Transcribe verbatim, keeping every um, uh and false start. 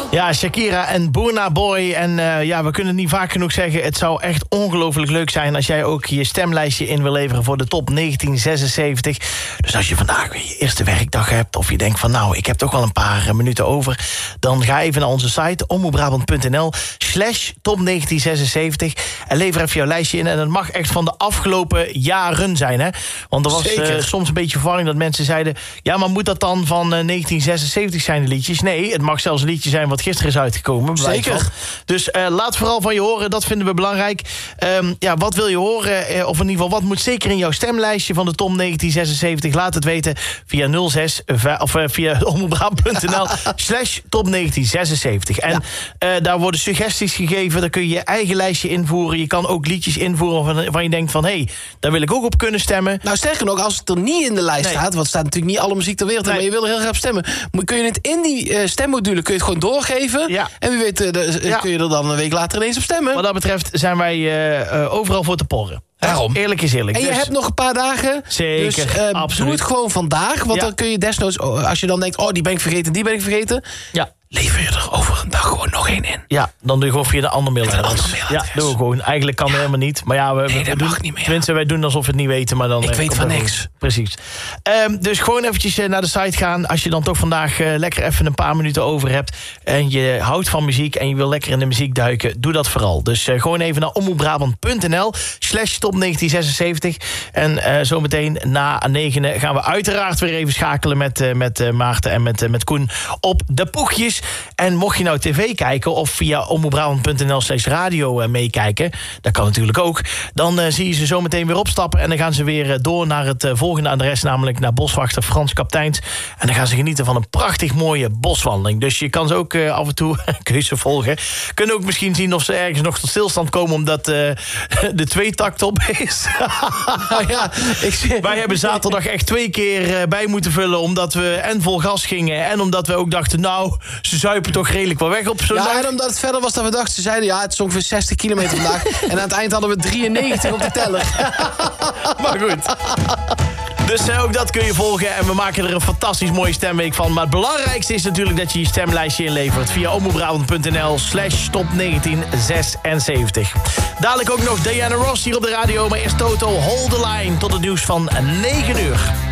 Ja, Shakira en Burna Boy. En uh, ja, we kunnen het niet vaak genoeg zeggen. Het zou echt ongelooflijk leuk zijn als jij ook je stemlijstje in wil leveren voor de top negentien zesenzeventig. Dus als je vandaag weer je eerste werkdag hebt of je denkt van nou, ik heb toch wel een paar uh, minuten over, dan ga even naar onze site omroepbrabant.nl slash top negentien zesenzeventig en lever even jouw lijstje in. En het mag echt van de afgelopen jaren zijn, hè? Want er was uh, soms een beetje verwarring dat mensen zeiden, ja, maar moet dat dan van uh, negentien zesenzeventig zijn de liedjes? Nee, het mag zelfs een liedje zijn wat gisteren is uitgekomen. Zeker. Dus uh, laat vooral van je horen, dat vinden we belangrijk. Um, ja, wat wil je horen? Uh, of in ieder geval, wat moet zeker in jouw stemlijstje van de top negentien zesenzeventig? Laat het weten via nul zes of uh, via omroepbrabant.nl slash top negentien zesenzeventig. En ja. uh, daar worden suggesties gegeven. Daar kun je je eigen lijstje invoeren. Je kan ook liedjes invoeren waarvan, waarvan je denkt van hé, hey, daar wil ik ook op kunnen stemmen. Nou, sterker nog, als het er niet in de lijst nee. staat, want het staat natuurlijk niet alle muziek ter wereld, nee. maar je wil er heel graag op stemmen, kun je het in die uh, stemmodule kun je het gewoon doorgeven. Ja. En wie weet uh, de, ja. kun je er dan een week later ineens op stemmen. Wat dat betreft zijn wij uh, uh, overal voor te porren. Daarom. Eerlijk is eerlijk. En je dus... hebt nog een paar dagen. Zeker, dus, uh, absoluut. Doe het gewoon vandaag. Want ja. dan kun je desnoods, als je dan denkt, oh, die ben ik vergeten, die ben ik vergeten. Ja. Lever je er over een dag gewoon nog één in. Ja, dan doe je gewoon via de andere mailadres. Ja, doen we gewoon. Eigenlijk kan ja. dat helemaal niet. Maar ja, we, nee, we dat doen, mag niet meer. Tenminste, wij doen alsof we het niet weten. Maar dan, ik weet van niks. Goed. Precies. Um, dus gewoon eventjes uh, naar de site gaan. Als je dan toch vandaag uh, lekker even een paar minuten over hebt. En je houdt van muziek en je wil lekker in de muziek duiken. Doe dat vooral. Dus uh, gewoon even naar omroepbrabant.nl slash top negentien zesenzeventig. En uh, zometeen na negenen gaan we uiteraard weer even schakelen met, uh, met uh, Maarten en met, uh, met Koen op de poegjes. En mocht je nou tv kijken of via omroepbrabant.nl slash radio uh, meekijken, dat kan natuurlijk ook, dan uh, zie je ze zo meteen weer opstappen en dan gaan ze weer uh, door naar het uh, volgende adres, namelijk naar boswachter Frans Kapteins. En dan gaan ze genieten van een prachtig mooie boswandeling. Dus je kan ze ook uh, af en toe keuze volgen. Kunnen ook misschien zien of ze ergens nog tot stilstand komen omdat uh, de tweetakt op is. Nou ja, ik... Wij hebben zaterdag echt twee keer uh, bij moeten vullen omdat we en vol gas gingen en omdat we ook dachten, nou, ze zuipen toch redelijk wel weg op zo'n ja, dag. En omdat het verder was dan we dachten. Ze zeiden, ja, het is ongeveer zestig kilometer vandaag. En aan het eind hadden we drieënnegentig op de teller. Maar goed. Dus uh, ook dat kun je volgen. En we maken er een fantastisch mooie stemweek van. Maar het belangrijkste is natuurlijk dat je je stemlijstje inlevert. Via omroepbrabant.nl slash top negentien zesenzeventig. Dadelijk ook nog Diana Ross hier op de radio. Maar eerst Toto, Hold the Line. Tot het nieuws van negen uur.